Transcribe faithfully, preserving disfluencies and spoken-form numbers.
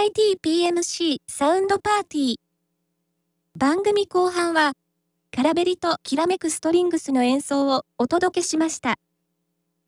イティーピーエムシー サウンドパーティー。番組後半は、カラベリときらめくストリングスの演奏をお届けしました。